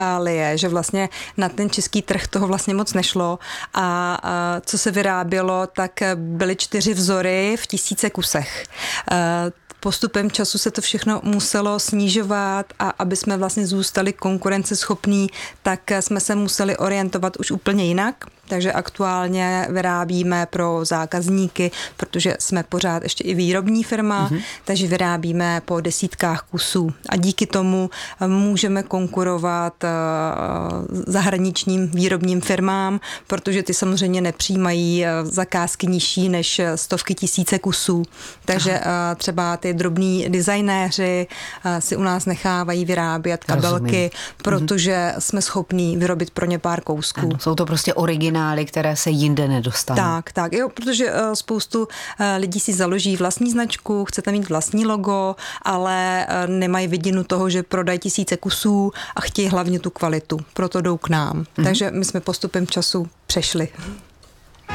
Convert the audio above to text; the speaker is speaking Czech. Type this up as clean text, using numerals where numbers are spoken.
že vlastně na ten český trh toho vlastně moc nešlo a co se vyrábělo, tak byly 4 vzory v 1000 kusech. Postupem času se to všechno muselo snižovat a aby jsme vlastně zůstali konkurenceschopní, tak jsme se museli orientovat už úplně jinak. Takže aktuálně vyrábíme pro zákazníky, protože jsme pořád ještě i výrobní firma, takže vyrábíme po desítkách kusů. A díky tomu můžeme konkurovat zahraničním výrobním firmám, protože ty samozřejmě nepřijímají zakázky nižší než stovky tisíce kusů. Takže třeba ty drobní designéři si u nás nechávají vyrábět kabelky, protože jsme schopní vyrobit pro ně pár kousků. Ano, jsou to prostě originály, které se jinde nedostanou. Tak, jo, protože spoustu lidí si založí vlastní značku, chcete mít vlastní logo, ale nemají vidinu toho, že prodají 1000 kusů a chtějí hlavně tu kvalitu, proto jdou k nám. Takže my jsme postupem času přešli.